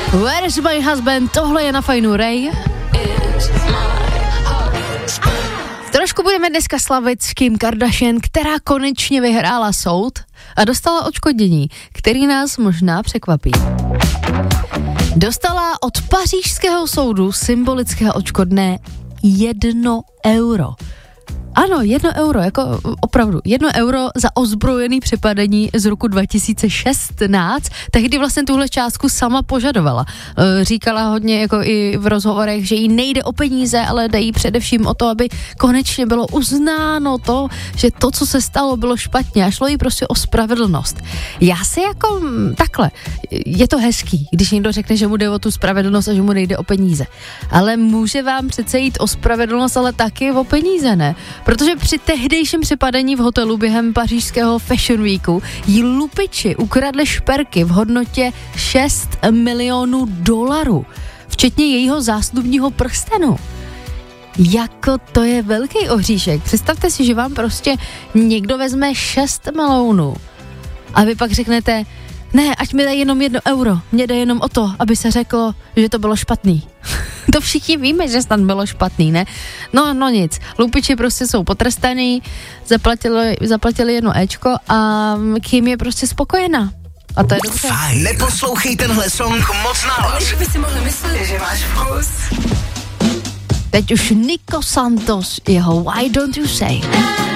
Where's my husband? Tohle je na Fajnu Ray. Trošku budeme dneska slavit s Kim Kardashian, která konečně vyhrála soud a dostala odškodnění, který nás možná překvapí. Dostala od pařížského soudu symbolické odškodné 1 euro. Ano, 1 euro, jako opravdu, 1 euro za ozbrojený přepadení z roku 2016. Tehdy vlastně tuhle částku sama požadovala. Říkala hodně jako i v rozhovorech, že jí nejde o peníze, ale jde jí především o to, aby konečně bylo uznáno to, že to, co se stalo, bylo špatně a šlo jí prostě o spravedlnost. Já si jako takhle, je to hezký, když někdo řekne, že mu jde o tu spravedlnost a že mu nejde o peníze. Ale může vám přece jít o spravedlnost, ale taky o peníze, ne? Protože při tehdejším přepadení v hotelu během pařížského Fashion Weeku jí lupiči ukradli šperky v hodnotě 6 milionů dolarů, včetně jejího zásnubního prstenu. Jako to je velký ohříšek. Představte si, že vám prostě někdo vezme 6 milionů a vy pak řeknete, ne, ať mi dá jenom 1 euro, mně jde jenom o to, aby se řeklo, že to bylo špatný. To všichni víme, že snad bylo špatný, ne? No nic, lupiči prostě jsou potrestaný, zaplatili 1 éčko a Kim je prostě spokojená. A to je dobře. Fajn. Neposlouchej tenhle song moc nahlas. By si mohli myslet, že máš vkus. Teď už Nico Santos, jeho Why Don't You Say.